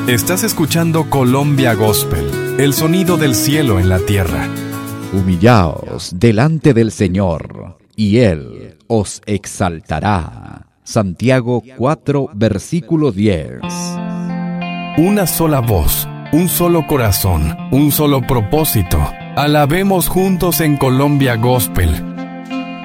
Estás escuchando Colombia Gospel, el sonido del cielo en la tierra. Humillaos delante del Señor, y Él os exaltará. Santiago 4, versículo 10. Una sola voz, un solo corazón, un solo propósito. Alabemos juntos en Colombia Gospel.